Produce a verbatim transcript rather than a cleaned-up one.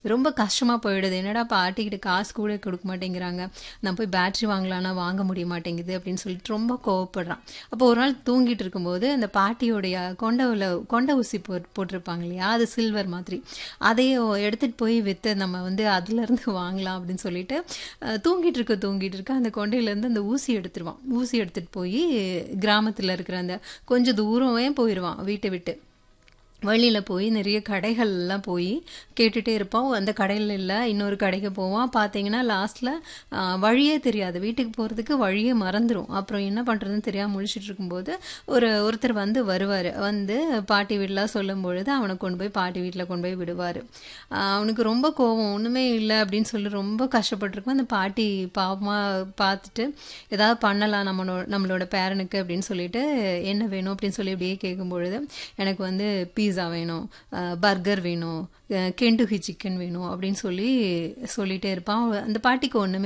ரொம்ப கஷ்டமா போயிடுது. என்னடா பாட்டிக்கிட்ட காசு கூட குடுக்க மாட்டேங்கிறாங்க. நான் போய் பேட்டரி வாங்கலான்னா வாங்க முடிய மாட்டேங்குது அப்படின்னு சொல்லிட்டு ரொம்ப கோவப்படுறான். அப்போ ஒரு நாள் தூங்கிட்டு இருக்கும்போது அந்த பாட்டியோடைய கொண்டவுல கொண்ட ஊசி போட் போட்டிருப்பாங்க இல்லையா? அது சில்வர் மாதிரி. அதையும் எடுத்துட்டு போய் வித்து நம்ம வந்து அதுலருந்து வாங்கலாம் அப்படின்னு சொல்லிட்டு, அ தூங்கிட்டு இருக்க தூங்கிட்டு இருக்க அந்த கொண்டையிலேருந்து அந்த ஊசி எடுத்துருவான். ஊசி எடுத்துட்டு போயி கிராமத்துல இருக்கிற அந்த கொஞ்சம் தூரமே போயிருவான் வீட்ட விட்டு. வழியில போய் நிறைய கடைகள்லாம் போய் கேட்டுட்டே இருப்பான். அந்த கடையில இல்ல, இன்னொரு கடைக்கு போவான். பார்த்தீங்கன்னா லாஸ்ட்ல அ வழியே தெரியாது. வீட்டுக்கு போறதுக்கு வழியே மறந்துரும். அப்புறம் என்ன பண்றதுன்னு தெரியாம முழிச்சுட்டு இருக்கும்போது, ஒரு ஒருத்தர் வந்து வருவாரு. வந்து பாட்டி வீட்லாம் சொல்லும்பொழுது, அவன கொண்டு போய் பாட்டி வீட்ல கொண்டு போய் விடுவாரு. அ அவனுக்கு ரொம்ப கோவம். ஒண்ணுமே இல்ல அப்படின்னு சொல்லி ரொம்ப கஷ்டப்பட்டுருக்கும். அந்த பாட்டி பாவமா பார்த்துட்டு, ஏதாவது பண்ணலாம் நம்மளோ நம்மளோட பேரனுக்கு அப்படின்னு சொல்லிட்டு, என்ன வேணும் அப்படின்னு சொல்லி இப்படியே கேட்கும்பொழுது, எனக்கு வந்து பீஸா வேணும், பர்கர் வேணும், கெண்டுகி சிக்கன் வேணும் அப்படின்னு சொல்லி சொல்லிட்டே இருப்பான். அந்த பாட்டிக்கு ஒண்ணுமே